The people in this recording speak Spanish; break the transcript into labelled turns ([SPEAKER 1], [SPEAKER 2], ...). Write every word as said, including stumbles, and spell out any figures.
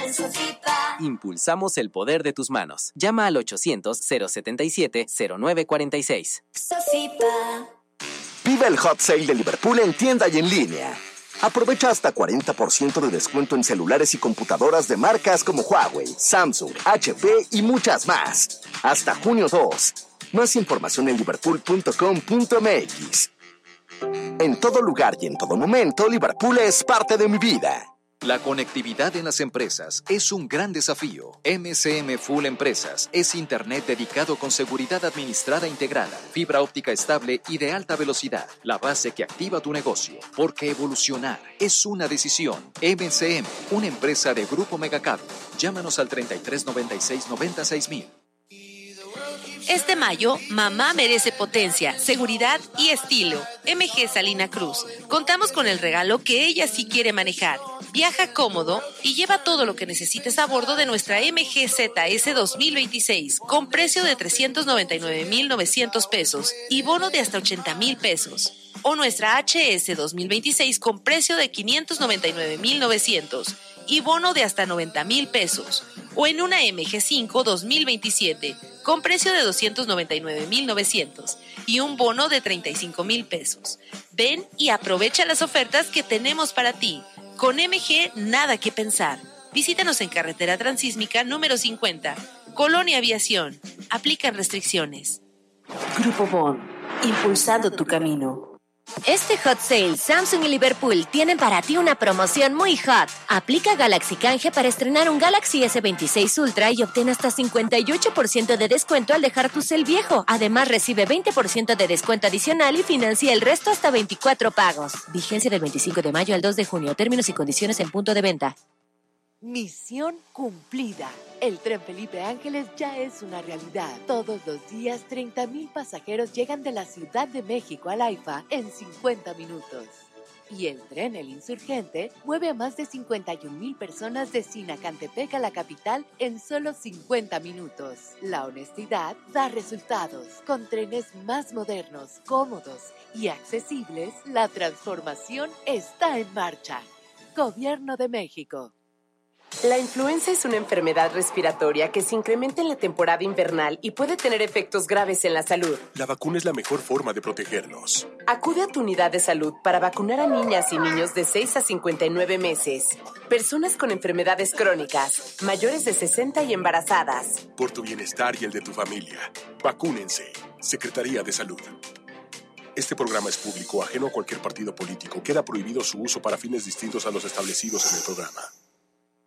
[SPEAKER 1] en Sofipa.
[SPEAKER 2] Impulsamos el poder de tus manos. Llama al ochocientos, cero setenta y siete, cero nueve cuarenta y seis.
[SPEAKER 1] Sofipa.
[SPEAKER 3] Vive el Hot Sale de Liverpool en tienda y en línea. Aprovecha hasta cuarenta por ciento de descuento en celulares y computadoras de marcas como Huawei, Samsung, H P y muchas más. Hasta junio dos. Más información en liverpool punto com punto m x. En todo lugar y en todo momento, Liverpool es parte de mi vida.
[SPEAKER 4] La conectividad en las empresas es un gran desafío. M C M Full Empresas es Internet dedicado con seguridad administrada integrada, fibra óptica estable y de alta velocidad, la base que activa tu negocio. Porque evolucionar es una decisión. M C M, una empresa de Grupo Megacable. Llámanos al treinta y tres noventa y seis noventa y seis mil.
[SPEAKER 5] Este mayo, mamá merece potencia, seguridad y estilo. M G Salina Cruz. Contamos con el regalo que ella sí quiere manejar. Viaja cómodo y lleva todo lo que necesites a bordo de nuestra M G Z S dos mil veintiséis con precio de trescientos noventa y nueve mil novecientos pesos y bono de hasta ochenta mil pesos. O nuestra H S dos mil veintiséis con precio de quinientos noventa y nueve mil novecientos y bono de hasta noventa mil pesos. O en una M G cinco dos mil veintisiete con precio de doscientos noventa y nueve mil novecientos y un bono de treinta y cinco mil pesos. Ven y aprovecha las ofertas que tenemos para ti. Con M G, nada que pensar. Visítanos en Carretera Transísmica número cincuenta, Colonia Aviación. Aplican restricciones.
[SPEAKER 6] Grupo Bond, impulsando tu camino.
[SPEAKER 7] Este Hot Sale, Samsung y Liverpool tienen para ti una promoción muy hot. Aplica Galaxy Canje para estrenar un Galaxy S veintiséis Ultra y obtén hasta cincuenta y ocho por ciento de descuento al dejar tu cel viejo. Además, recibe veinte por ciento de descuento adicional y financia el resto hasta veinticuatro pagos. Vigencia del veinticinco de mayo al dos de junio. Términos y condiciones en punto de venta.
[SPEAKER 8] Misión cumplida. El Tren Felipe Ángeles ya es una realidad. Todos los días, treinta mil pasajeros llegan de la Ciudad de México al AIFA en cincuenta minutos. Y el tren El Insurgente mueve a más de cincuenta y un mil personas de Sinacantepec a la capital en solo cincuenta minutos. La honestidad da resultados. Con trenes más modernos, cómodos y accesibles, la transformación está en marcha. Gobierno de México.
[SPEAKER 9] La influenza es una enfermedad respiratoria que se incrementa en la temporada invernal y puede tener efectos graves en la salud.
[SPEAKER 10] La vacuna es la mejor forma de protegernos.
[SPEAKER 9] Acude a tu unidad de salud para vacunar a niñas y niños de seis a cincuenta y nueve meses, personas con enfermedades crónicas, mayores de sesenta y embarazadas.
[SPEAKER 10] Por tu bienestar y el de tu familia, vacúnense. Secretaría de Salud. Este programa es público, ajeno a cualquier partido político. Queda prohibido su uso para fines distintos a los establecidos en el programa.